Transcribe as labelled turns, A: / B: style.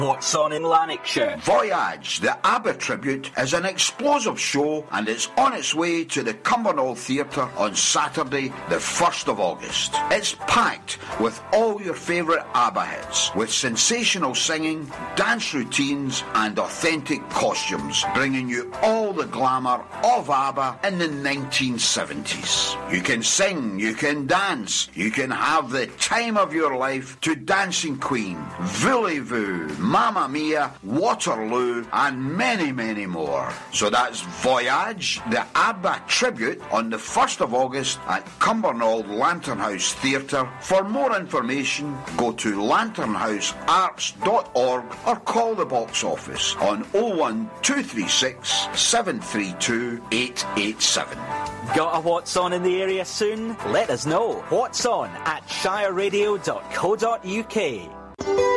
A: What's on in Lanarkshire?
B: Voyage, the ABBA tribute, is an explosive show and it's on its way to the Cumbernauld Theatre on Saturday, the 1st of August. It's packed with all your favourite ABBA hits, with sensational singing, dance routines and authentic costumes, bringing you all the glamour of ABBA in the 1970s. You can sing, you can dance, you can have the time of your life to Dancing Queen, Voulez-Vous, Mamma Mia, Waterloo, and many, many more. So that's Voyage, the ABBA tribute, on the 1st of August at Cumbernauld Lantern House Theatre. For more information, go to lanternhousearts.org or call the box office on 01236 732 887.
A: Got a What's On in the area soon? Let us know. What's On at shireradio.co.uk.